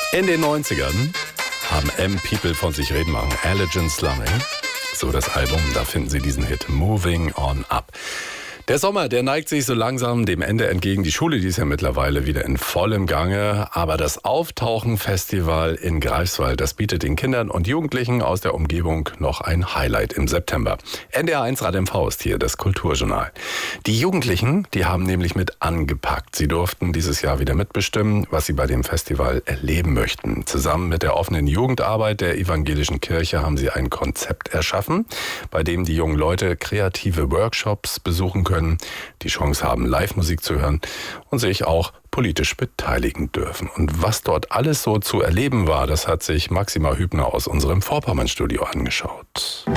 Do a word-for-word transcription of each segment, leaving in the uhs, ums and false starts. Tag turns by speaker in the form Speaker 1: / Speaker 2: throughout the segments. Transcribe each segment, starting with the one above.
Speaker 1: In den neunzigern haben M-People von sich reden machen. Elegant Slumming, so das Album, da finden Sie diesen Hit Moving On Up. Der Sommer, der neigt sich so langsam dem Ende entgegen. Die Schule, die ist ja mittlerweile wieder in vollem Gange. Aber das Auftauchen-Festival in Greifswald, das bietet den Kindern und Jugendlichen aus der Umgebung noch ein Highlight im September. N D R eins Rad M V ist hier das Kulturjournal. Die Jugendlichen, die haben nämlich mit angepackt. Sie durften dieses Jahr wieder mitbestimmen, was sie bei dem Festival erleben möchten. Zusammen mit der offenen Jugendarbeit der evangelischen Kirche haben sie ein Konzept erschaffen, bei dem die jungen Leute kreative Workshops besuchen können, die Chance haben, Live-Musik zu hören und sich auch politisch beteiligen dürfen. Und was dort alles so zu erleben war, das hat sich Maxima Hübner aus unserem Vorpommern-Studio angeschaut.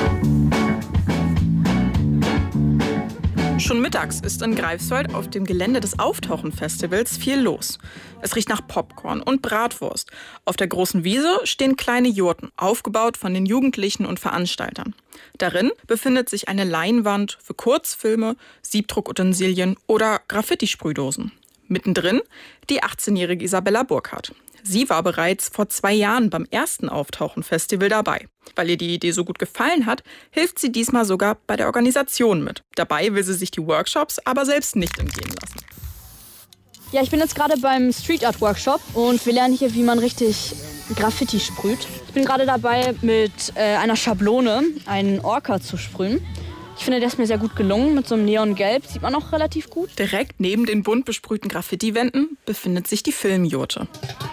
Speaker 2: Schon mittags ist in Greifswald auf dem Gelände des Auftauchen-Festivals viel los. Es riecht nach Popcorn und Bratwurst. Auf der großen Wiese stehen kleine Jurten, aufgebaut von den Jugendlichen und Veranstaltern. Darin befindet sich eine Leinwand für Kurzfilme, Siebdruckutensilien oder Graffiti-Sprühdosen. Mittendrin die achtzehnjährige Isabella Burkhardt. Sie war bereits vor zwei Jahren beim ersten Auftauchen-Festival dabei. Weil ihr die Idee so gut gefallen hat, hilft sie diesmal sogar bei der Organisation mit. Dabei will sie sich die Workshops aber selbst nicht entgehen lassen.
Speaker 3: Ja, ich bin jetzt gerade beim Street Art Workshop und wir lernen hier, wie man richtig Graffiti sprüht. Ich bin gerade dabei, mit äh, einer Schablone einen Orca zu sprühen. Ich finde, der ist mir sehr gut gelungen. Mit so einem Neongelb sieht man auch relativ gut.
Speaker 2: Direkt neben den bunt besprühten Graffiti-Wänden befindet sich die Filmjurte.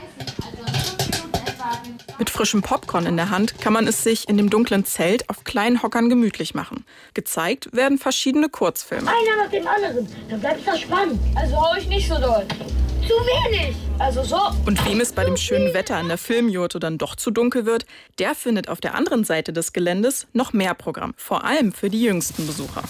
Speaker 2: Mit frischem Popcorn in der Hand kann man es sich in dem dunklen Zelt auf kleinen Hockern gemütlich machen. Gezeigt werden verschiedene Kurzfilme.
Speaker 4: Einer nach dem anderen, dann bleibt es doch spannend.
Speaker 5: Also hau ich nicht so doll.
Speaker 4: Zu wenig.
Speaker 5: Also so.
Speaker 2: Und wem es bei dem schönen Wetter in der Filmjurte dann doch zu dunkel wird, der findet auf der anderen Seite des Geländes noch mehr Programm. Vor allem für die jüngsten Besucher.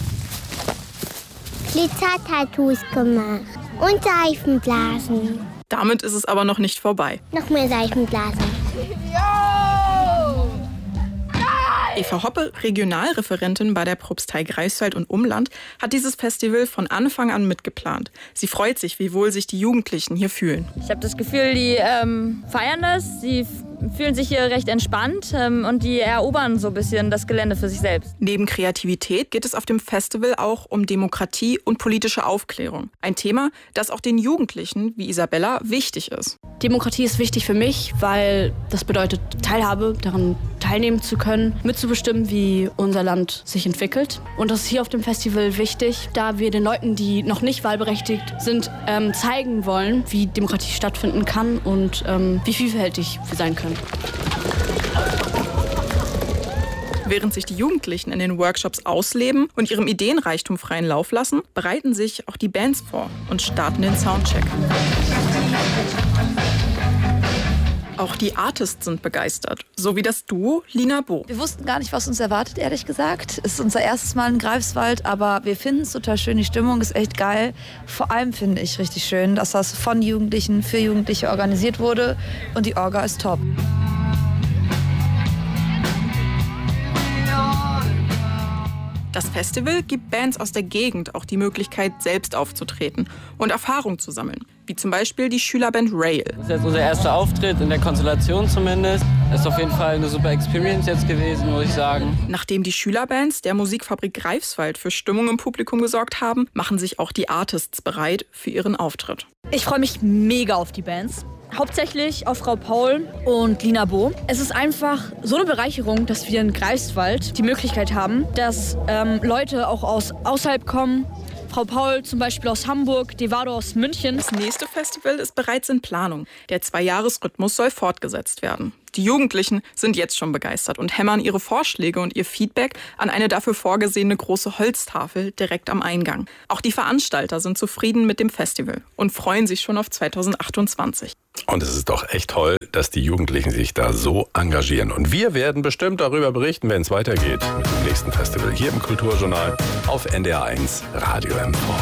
Speaker 6: Glitzer-Tattoos gemacht und Seifenblasen.
Speaker 2: Damit ist es aber noch nicht vorbei.
Speaker 6: Noch mehr Seifenblasen.
Speaker 2: Eva Hoppe, Regionalreferentin bei der Propstei Greifswald und Umland, hat dieses Festival von Anfang an mitgeplant. Sie freut sich, wie wohl sich die Jugendlichen hier fühlen.
Speaker 7: Ich habe das Gefühl, die ähm, feiern das, sie fühlen sich hier recht entspannt ähm, und die erobern so ein bisschen das Gelände für sich selbst.
Speaker 2: Neben Kreativität geht es auf dem Festival auch um Demokratie und politische Aufklärung. Ein Thema, das auch den Jugendlichen wie Isabella wichtig ist.
Speaker 3: Demokratie ist wichtig für mich, weil das bedeutet Teilhabe, daran teilnehmen zu können, mitzubestimmen, wie unser Land sich entwickelt. Und das ist hier auf dem Festival wichtig, da wir den Leuten, die noch nicht wahlberechtigt sind, ähm, zeigen wollen, wie Demokratie stattfinden kann und ähm, wie vielfältig wir sein können.
Speaker 2: Während sich die Jugendlichen in den Workshops ausleben und ihrem Ideenreichtum freien Lauf lassen, bereiten sich auch die Bands vor und starten den Soundcheck. Auch die Artists sind begeistert, so wie das Duo Lina Bo.
Speaker 8: Wir wussten gar nicht, was uns erwartet, ehrlich gesagt. Es ist unser erstes Mal in Greifswald, aber wir finden es total schön. Die Stimmung ist echt geil. Vor allem finde ich richtig schön, dass das von Jugendlichen für Jugendliche organisiert wurde und die Orga ist top.
Speaker 2: Das Festival gibt Bands aus der Gegend auch die Möglichkeit, selbst aufzutreten und Erfahrung zu sammeln. Wie zum Beispiel die Schülerband Rail.
Speaker 9: Das ist jetzt unser erster Auftritt, in der Konstellation zumindest. Das ist auf jeden Fall eine super Experience jetzt gewesen, muss ich sagen.
Speaker 2: Nachdem die Schülerbands der Musikfabrik Greifswald für Stimmung im Publikum gesorgt haben, machen sich auch die Artists bereit für ihren Auftritt.
Speaker 3: Ich freue mich mega auf die Bands. Hauptsächlich auf Frau Paul und Lina Bo. Es ist einfach so eine Bereicherung, dass wir in Greifswald die Möglichkeit haben, dass ähm, Leute auch aus außerhalb kommen. Frau Paul zum Beispiel aus Hamburg, Devado aus München.
Speaker 2: Das nächste Festival ist bereits in Planung. Der Zwei-Jahres-Rhythmus soll fortgesetzt werden. Die Jugendlichen sind jetzt schon begeistert und hämmern ihre Vorschläge und ihr Feedback an eine dafür vorgesehene große Holztafel direkt am Eingang. Auch die Veranstalter sind zufrieden mit dem Festival und freuen sich schon auf zweitausendachtundzwanzig.
Speaker 1: Und es ist doch echt toll, dass die Jugendlichen sich da so engagieren. Und wir werden bestimmt darüber berichten, wenn es weitergeht mit dem nächsten Festival hier im Kulturjournal auf N D R eins Radio M V.